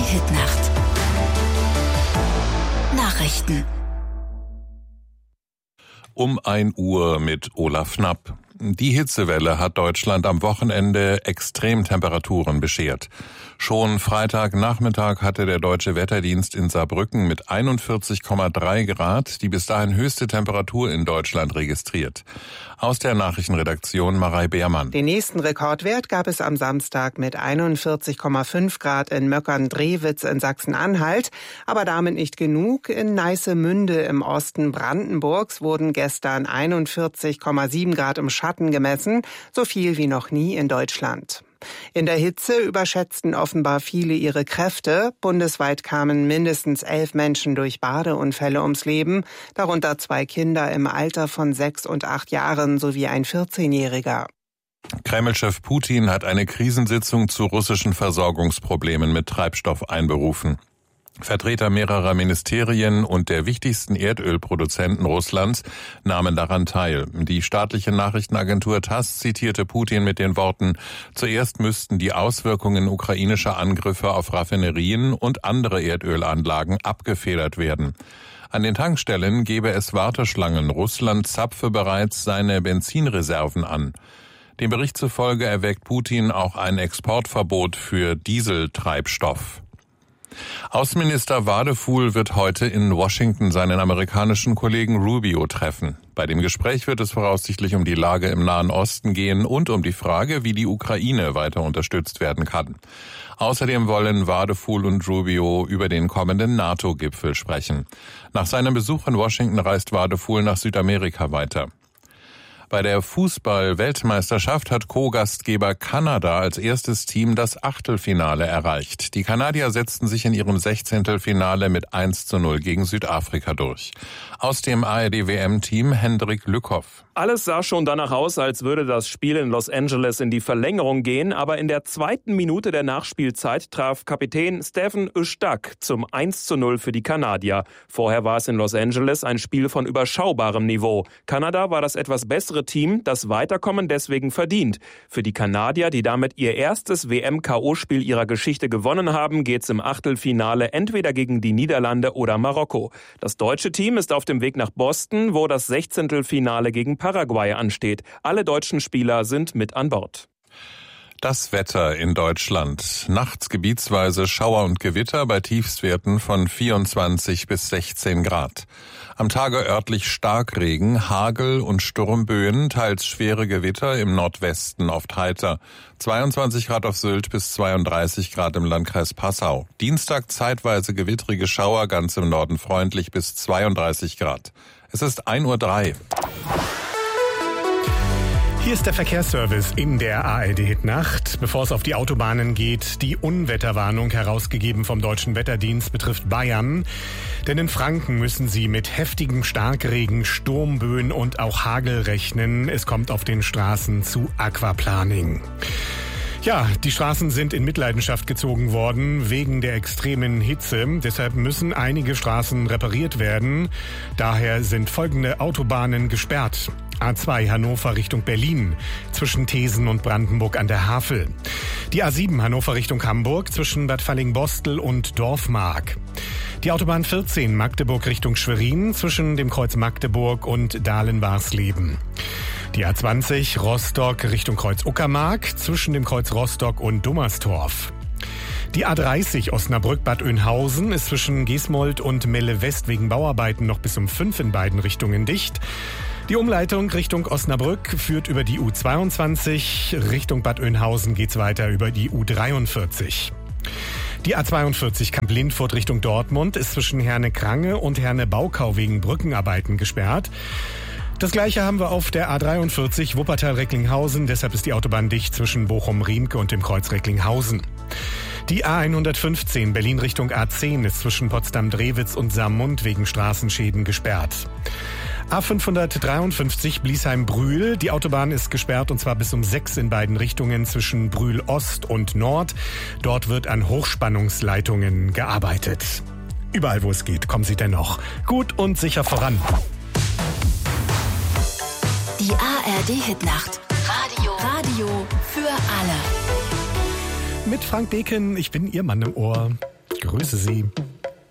ARD-Hitnacht. Nachrichten. Um 1 Uhr mit Olaf Knapp. Die Hitzewelle hat Deutschland am Wochenende Extremtemperaturen beschert. Schon Freitagnachmittag hatte der Deutsche Wetterdienst in Saarbrücken mit 41,3 Grad die bis dahin höchste Temperatur in Deutschland registriert. Aus der Nachrichtenredaktion Marei Beermann. Den nächsten Rekordwert gab es am Samstag mit 41,5 Grad in Möckern-Drewitz in Sachsen-Anhalt. Aber damit nicht genug. In Neissemünde im Osten Brandenburgs wurden gestern 41,7 Grad im Schatten gemessen, so viel wie noch nie in Deutschland. In der Hitze überschätzten offenbar viele ihre Kräfte. Bundesweit kamen mindestens 11 Menschen durch Badeunfälle ums Leben, darunter 2 Kinder im Alter von 6 und 8 Jahren sowie ein 14-Jähriger. Kreml-Chef Putin hat eine Krisensitzung zu russischen Versorgungsproblemen mit Treibstoff einberufen. Vertreter mehrerer Ministerien und der wichtigsten Erdölproduzenten Russlands nahmen daran teil. Die staatliche Nachrichtenagentur TASS zitierte Putin mit den Worten: Zuerst müssten die Auswirkungen ukrainischer Angriffe auf Raffinerien und andere Erdölanlagen abgefedert werden. An den Tankstellen gebe es Warteschlangen. Russland zapfe bereits seine Benzinreserven an. Dem Bericht zufolge erwägt Putin auch ein Exportverbot für Dieseltreibstoff. Außenminister Wadefuhl wird heute in Washington seinen amerikanischen Kollegen Rubio treffen. Bei dem Gespräch wird es voraussichtlich um die Lage im Nahen Osten gehen und um die Frage, wie die Ukraine weiter unterstützt werden kann. Außerdem wollen Wadefuhl und Rubio über den kommenden NATO-Gipfel sprechen. Nach seinem Besuch in Washington reist Wadefuhl nach Südamerika weiter. Bei der Fußball-Weltmeisterschaft hat Co-Gastgeber Kanada als erstes Team das Achtelfinale erreicht. Die Kanadier setzten sich in ihrem 16. Finale mit 1:0 gegen Südafrika durch. Aus dem ARD-WM-Team Hendrik Lückhoff. Alles sah schon danach aus, als würde das Spiel in Los Angeles in die Verlängerung gehen, aber in der 2. Minute der Nachspielzeit traf Kapitän Stephen Ustak zum 1:0 für die Kanadier. Vorher war es in Los Angeles ein Spiel von überschaubarem Niveau. Kanada war das etwas bessere Team, das Weiterkommen deswegen verdient. Für die Kanadier, die damit ihr erstes WM-KO-Spiel ihrer Geschichte gewonnen haben, geht's im Achtelfinale entweder gegen die Niederlande oder Marokko. Das deutsche Team ist auf dem Weg nach Boston, wo das 16. Finale gegen Paraguay ansteht. Alle deutschen Spieler sind mit an Bord. Das Wetter in Deutschland. Nachts gebietsweise Schauer und Gewitter bei Tiefstwerten von 24 bis 16 Grad. Am Tage örtlich Starkregen, Hagel und Sturmböen, teils schwere Gewitter, im Nordwesten oft heiter. 22 Grad auf Sylt bis 32 Grad im Landkreis Passau. Dienstag zeitweise gewittrige Schauer, ganz im Norden freundlich bis 32 Grad. Es ist 1:03 Uhr. Hier ist der Verkehrsservice in der ARD-Hitnacht. Bevor es auf die Autobahnen geht, die Unwetterwarnung, herausgegeben vom Deutschen Wetterdienst, betrifft Bayern. Denn in Franken müssen sie mit heftigem Starkregen, Sturmböen und auch Hagel rechnen. Es kommt auf den Straßen zu Aquaplaning. Ja, die Straßen sind in Mitleidenschaft gezogen worden wegen der extremen Hitze. Deshalb müssen einige Straßen repariert werden. Daher sind folgende Autobahnen gesperrt. A2 Hannover Richtung Berlin zwischen Thesen und Brandenburg an der Havel. Die A7 Hannover Richtung Hamburg zwischen Bad Fallingbostel und Dorfmark. Die Autobahn 14 Magdeburg Richtung Schwerin zwischen dem Kreuz Magdeburg und Dahlen-Warsleben. Die A20 Rostock Richtung Kreuz Uckermark zwischen dem Kreuz Rostock und Dummerstorf. Die A30 Osnabrück-Bad Oeynhausen ist zwischen Gesmold und Melle West wegen Bauarbeiten noch bis um 5 in beiden Richtungen dicht. Die Umleitung Richtung Osnabrück führt über die U22. Richtung Bad Oeynhausen geht's weiter über die U43. Die A42 Kamp-Lindfurt Richtung Dortmund ist zwischen Herne-Krange und Herne-Baukau wegen Brückenarbeiten gesperrt. Das Gleiche haben wir auf der A43 Wuppertal-Recklinghausen. Deshalb ist die Autobahn dicht zwischen Bochum-Riemke und dem Kreuz Recklinghausen. Die A115 Berlin Richtung A10 ist zwischen Potsdam-Drewitz und Saarmund wegen Straßenschäden gesperrt. A553 Bliesheim-Brühl. Die Autobahn ist gesperrt und zwar bis um 6 in beiden Richtungen zwischen Brühl Ost und Nord. Dort wird an Hochspannungsleitungen gearbeitet. Überall, wo es geht, kommen Sie dennoch gut und sicher voran. Die ARD-Hitnacht. Radio für alle. Mit Frank Beken, ich bin Ihr Mann im Ohr. grüße Sie.